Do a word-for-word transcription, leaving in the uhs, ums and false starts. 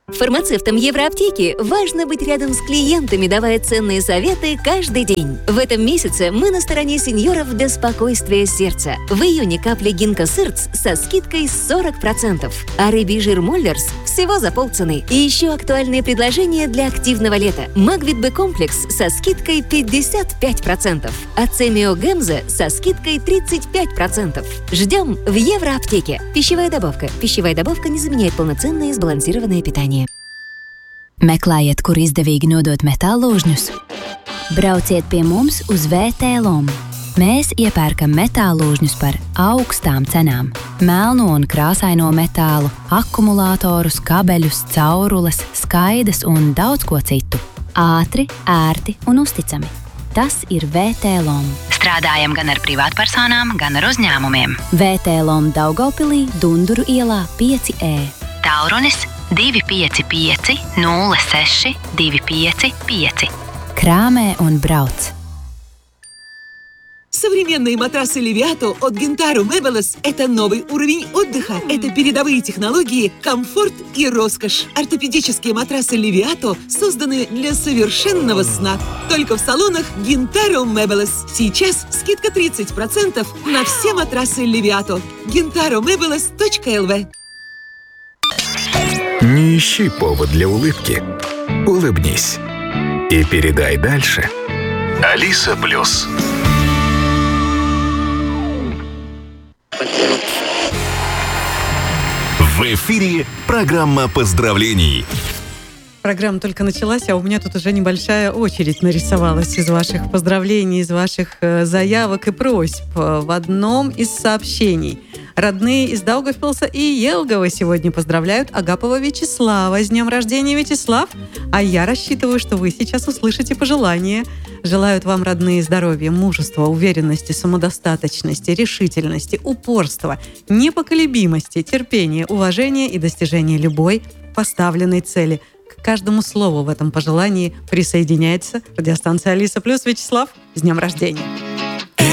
Фармацевтам Евроаптеки важно быть рядом с клиентами, давая ценные советы каждый день. В этом месяце мы на стороне сеньоров для спокойствия сердца. В июне капли Гинка Сырц со скидкой сорок процентов, а рыбий жир Моллерс всего за полцены. И еще актуальные предложения для активного лета. Магвит Б-комплекс со скидкой пятьдесят пять процентов, а Цемио Гемза со скидкой тридцать пять процентов. Ждем в Евроаптеке. Пищевая добавка. Пищевая добавка не заменяет полноценное и сбалансированное питание. Meklējiet, kur izdevīgi nodot metālložņus? Brauciet pie mums uz вэ té Lom. Mēs iepērkam metālložņus par augstām cenām. Melno un krāsaino metālu, akumulātorus, kabeļus, caurules, skaidas un daudz ko citu. Ātri, ērti un uzticami. Tas ir вэ té Lom. Strādājam gan ar privātpersonām, gan ar uzņēmumiem. вэ té Lom Daugavpilī, Dunduru ielā pieci E. Tālrunis divi pieci pieci nulle seši divi pieci pieci. Krāmē un brauc. Современные матрасы Leviato от Gintaro Meubles – это новый уровень отдыха. Это передовые технологии, комфорт и роскошь. Ортопедические матрасы Leviato созданы для совершенного сна. Только в салонах Gintaro Meubles. Сейчас скидка тридцать процентов на все матрасы Leviato. гинтаро мебелес точка эл ви. Не ищи повод для улыбки. Улыбнись. И передай дальше. Алиса Плюс. В эфире программа поздравлений. Программа только началась, а у меня тут уже небольшая очередь нарисовалась из ваших поздравлений, из ваших э, заявок и просьб. В одном из сообщений родные из Даугавпилса и Елгова сегодня поздравляют Агапова Вячеслава. С днем рождения, Вячеслав! А я рассчитываю, что вы сейчас услышите пожелания. Желают вам родные здоровья, мужества, уверенности, самодостаточности, решительности, упорства, непоколебимости, терпения, уважения и достижения любой поставленной цели. К каждому слову в этом пожелании присоединяется радиостанция Алиса Плюс. Вячеслав, с днем рождения!